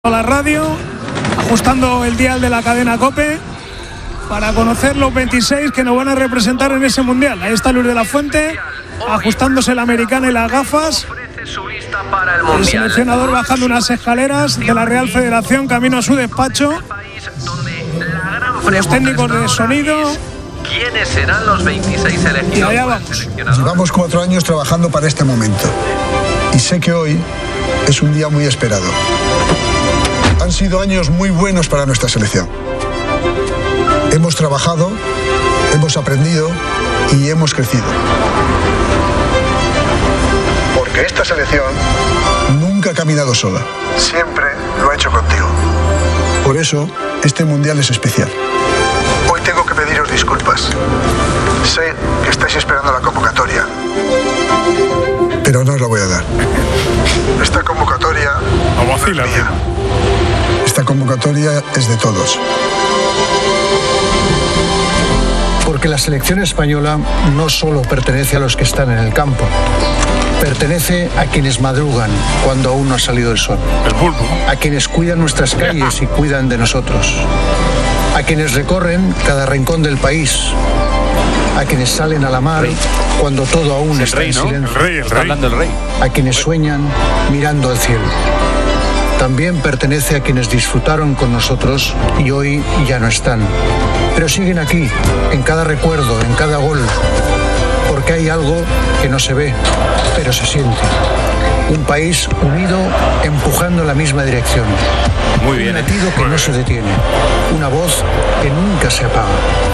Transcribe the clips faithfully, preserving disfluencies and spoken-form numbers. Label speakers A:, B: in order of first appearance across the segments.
A: La radio, ajustando el dial de la cadena COPE para conocer los veintiséis que nos van a representar en ese mundial. Ahí está Luis de la Fuente, ajustándose la americana y las gafas. El seleccionador bajando unas escaleras de la Real Federación camino a su despacho. Los técnicos de sonido.
B: ¿Quiénes serán los veintiséis seleccionados?
A: Y allá vamos.
C: Llevamos cuatro años trabajando para este momento. Y sé que hoy es un día muy esperado. Han sido años muy buenos para nuestra selección. Hemos trabajado, hemos aprendido y hemos crecido. Porque esta selección nunca ha caminado sola. Siempre lo ha hecho contigo. Por eso, este mundial es especial. Hoy tengo que pediros disculpas. Sé que estáis esperando la convocatoria, pero no os la voy a dar. Esta convocatoria no es mía. Esta convocatoria es de todos.
D: Porque la selección española no solo pertenece a los que están en el campo, pertenece a quienes madrugan cuando aún no ha salido el sol,
E: el pulpo,
D: a quienes cuidan nuestras calles y cuidan de nosotros, a quienes recorren cada rincón del país, a quienes salen a la mar cuando todo aún
E: el
D: está
E: rey,
D: en
E: ¿no?
D: silencio,
E: El rey, el
D: está
E: rey.
D: hablando el rey, a quienes sueñan mirando al cielo. También pertenece a quienes disfrutaron con nosotros y hoy ya no están. Pero siguen aquí, en cada recuerdo, en cada gol. Porque hay algo que no se ve, pero se siente. Un país unido, empujando en la misma dirección.
E: Muy bien.
D: Un latido que no se detiene. Una voz que nunca se apaga.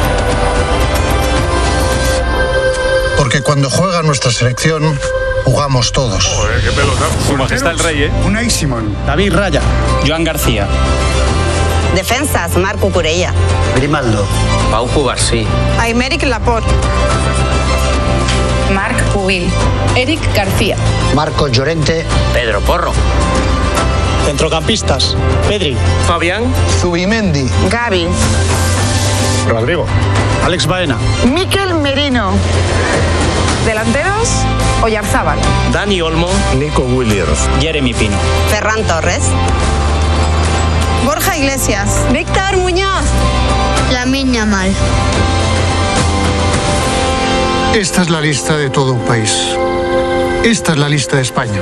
C: Porque cuando juega nuestra selección, jugamos todos.
E: Joder, qué pelotazo.
F: Su Majestad el Rey, ¿eh?
C: Unai Simón,
G: David Raya,
H: Joan García.
I: Defensas, Marco Curella.
J: Grimaldo.
H: Pau Cubarsí.
I: Aymeric Laporte.
K: Marc Pubil. Eric García.
J: Marcos Llorente.
H: Pedro Porro.
G: centrocampistas, Pedri,
H: Fabián.
C: Zubimendi,
I: Gavi.
E: Rodrigo.
G: Alex Baena,
I: Mikel Merino. Delanteros, Oyarzábal.
H: Dani Olmo.
E: Nico Williams.
H: Jeremy Pino.
I: Ferran Torres. Borja Iglesias. Víctor Muñoz.
K: Lamine Yamal.
D: Esta es la lista de todo un país. Esta es la lista de España.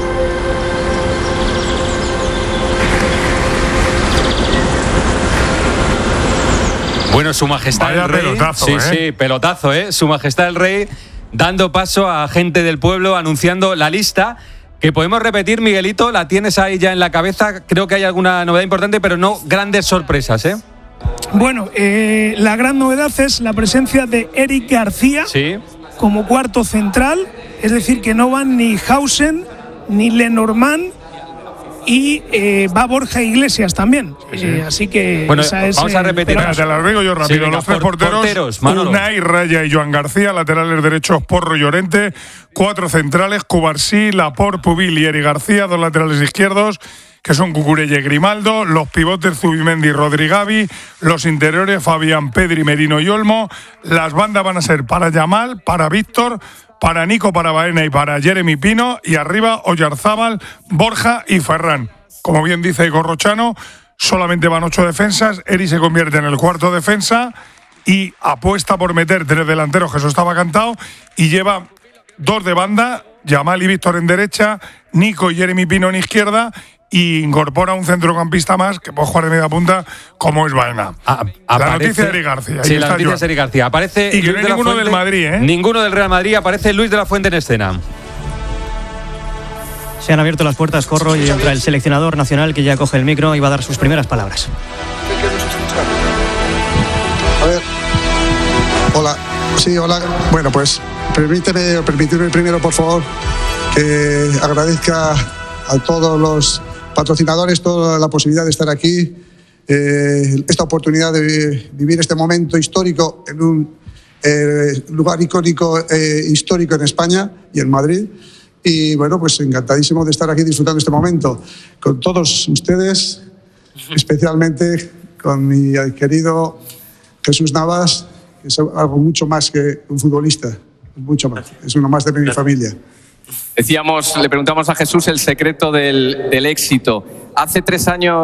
F: Bueno, Su Majestad
E: Vaya
F: el Rey.
E: pelotazo,
F: sí,
E: ¿eh?
F: sí, pelotazo, ¿eh? Su Majestad el Rey dando paso a gente del pueblo, anunciando la lista. Que podemos repetir, Miguelito, la tienes ahí ya en la cabeza. Creo que hay alguna novedad importante, pero no grandes sorpresas, ¿eh?
A: Bueno, eh, la gran novedad es la presencia de Eric García
F: Sí.
A: como cuarto central, es decir, que no van ni Hausen ni Lenormand y eh, va Borja Iglesias también.
E: Sí, sí.
A: Eh, así que
F: Bueno,
A: esa es,
F: vamos a
A: eh,
F: repetir.
A: pero-
E: Venga, te las digo yo rápido.
F: Sí, venga,
E: Los tres
F: por-
E: porteros,
F: porteros, Manolo.
E: Unai, Raya y Joan García. Laterales derechos, Porro y Llorente. Cuatro centrales, Cubarsí, Laporte, Pubil y Eric García. Dos laterales izquierdos, que son Cucurella y Grimaldo. Los pivotes, Zubimendi y Rodri Gavi. Los interiores, Fabián, Pedri, Merino y Olmo. Las bandas van a ser para Yamal, para Víctor, para Nico, para Baena y para Jeremy Pino. Y arriba, Oyarzábal, Borja y Ferran. Como bien dice Corrochano, solamente van ocho defensas. Eri se convierte en el cuarto defensa y apuesta por meter tres delanteros, que eso estaba cantado, y lleva dos de banda, Yamal y Víctor en derecha, Nico y Jeremy Pino en izquierda, y incorpora un centrocampista más que puede jugar de media punta, como es Baena.
F: A-
E: la
F: aparece-
E: noticia de Eric García. Ahí
F: Sí,
E: está
F: la noticia
E: Joan.
F: es Eric García. Aparece
E: Y que no
F: Luis
E: hay
F: de la
E: ninguno
F: Fuente.
E: del Madrid, ¿eh?
F: Ninguno del Real Madrid. Aparece Luis de la Fuente en escena.
G: se han abierto las puertas, Corro, y entra el seleccionador nacional que ya coge el micro y va a dar sus primeras palabras.
C: A ver. Hola. Sí, hola. Bueno, pues permíteme, permíteme primero, por favor, que agradezca a todos los patrocinadores toda la posibilidad de estar aquí, eh, esta oportunidad de vivir este momento histórico en un eh, lugar icónico e histórico en España y en Madrid. Y bueno, pues encantadísimo de estar aquí disfrutando este momento con todos ustedes, especialmente con mi querido Jesús Navas, que es algo mucho más que un futbolista, mucho más, es uno más de mi familia.
H: Decíamos, le preguntamos a Jesús el secreto del, del éxito.
L: hace tres años